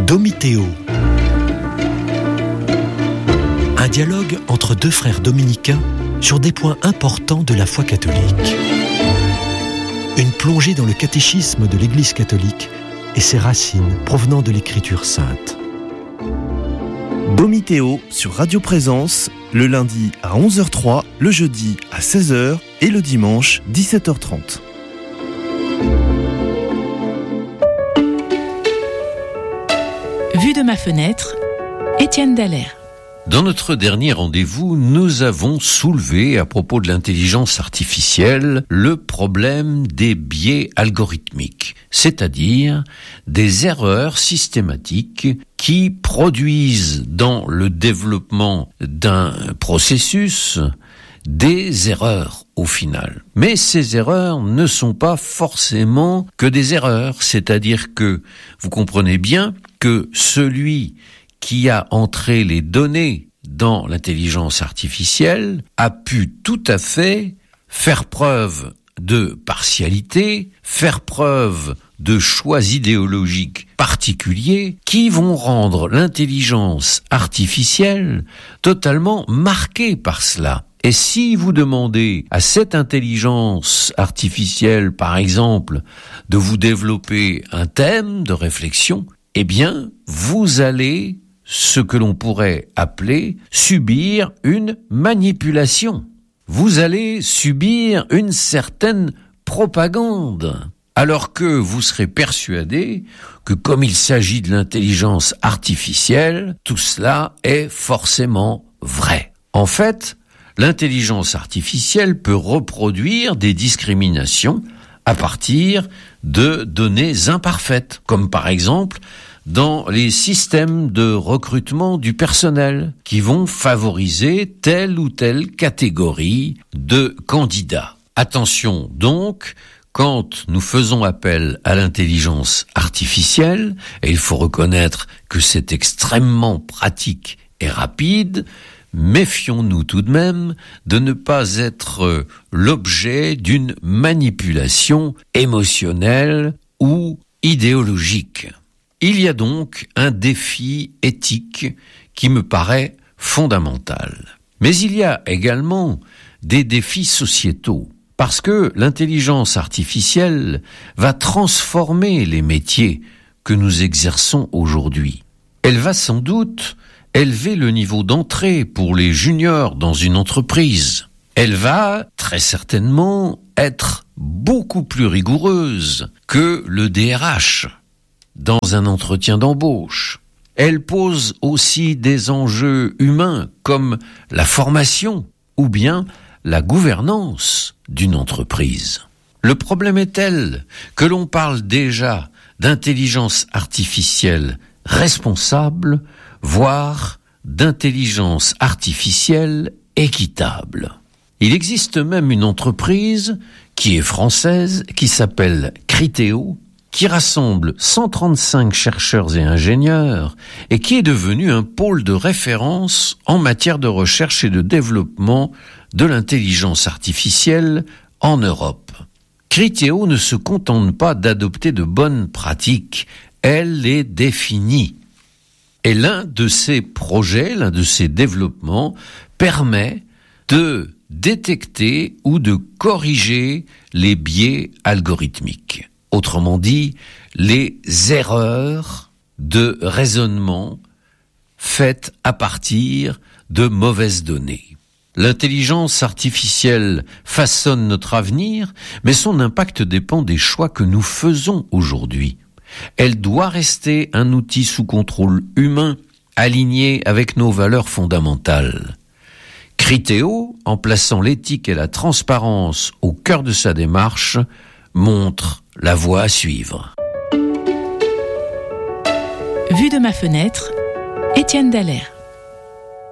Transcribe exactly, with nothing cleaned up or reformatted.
Domiteo. Un dialogue entre deux frères dominicains sur des points importants de la foi catholique. Une plongée dans le catéchisme de l'Église catholique et ses racines provenant de l'Écriture sainte. Domiteo sur Radio Présence, le lundi à onze heures zéro trois, le jeudi à seize heures et le dimanche dix-sept heures trente. Vue de ma fenêtre, Étienne Dallaire. Dans notre dernier rendez-vous, nous avons soulevé, à propos de l'intelligence artificielle, le problème des biais algorithmiques, c'est-à-dire des erreurs systématiques qui produisent dans le développement d'un processus des erreurs au final. Mais ces erreurs ne sont pas forcément que des erreurs, c'est-à-dire que vous comprenez bien que celui qui a entré les données dans l'intelligence artificielle a pu tout à fait faire preuve de partialité, faire preuve de choix idéologiques particuliers qui vont rendre l'intelligence artificielle totalement marquée par cela. Et si vous demandez à cette intelligence artificielle, par exemple, de vous développer un thème de réflexion, eh bien, vous allez, ce que l'on pourrait appeler, subir une manipulation. Vous allez subir une certaine propagande, alors que vous serez persuadé que comme il s'agit de l'intelligence artificielle, tout cela est forcément vrai. En fait, l'intelligence artificielle peut reproduire des discriminations à partir de données imparfaites, comme par exemple dans les systèmes de recrutement du personnel qui vont favoriser telle ou telle catégorie de candidats. Attention donc, quand nous faisons appel à l'intelligence artificielle, et il faut reconnaître que c'est extrêmement pratique et rapide, méfions-nous tout de même de ne pas être l'objet d'une manipulation émotionnelle ou idéologique. Il y a donc un défi éthique qui me paraît fondamental. Mais il y a également des défis sociétaux, parce que l'intelligence artificielle va transformer les métiers que nous exerçons aujourd'hui. Elle va sans doute élever le niveau d'entrée pour les juniors dans une entreprise. Elle va très certainement être beaucoup plus rigoureuse que le D R H dans un entretien d'embauche. Elle pose aussi des enjeux humains comme la formation ou bien la gouvernance d'une entreprise. Le problème est tel que l'on parle déjà d'intelligence artificielle responsable, voire d'intelligence artificielle équitable. Il existe même une entreprise qui est française, qui s'appelle Criteo, qui rassemble cent trente-cinq chercheurs et ingénieurs et qui est devenu un pôle de référence en matière de recherche et de développement de l'intelligence artificielle en Europe. Criteo ne se contente pas d'adopter de bonnes pratiques, elle les définit. Et l'un de ces projets, l'un de ces développements permet de détecter ou de corriger les biais algorithmiques. Autrement dit, les erreurs de raisonnement faites à partir de mauvaises données. L'intelligence artificielle façonne notre avenir, mais son impact dépend des choix que nous faisons aujourd'hui. Elle doit rester un outil sous contrôle humain, aligné avec nos valeurs fondamentales. Criteo, en plaçant l'éthique et la transparence au cœur de sa démarche, montre la voie à suivre. Vue de ma fenêtre, Étienne Dallaire.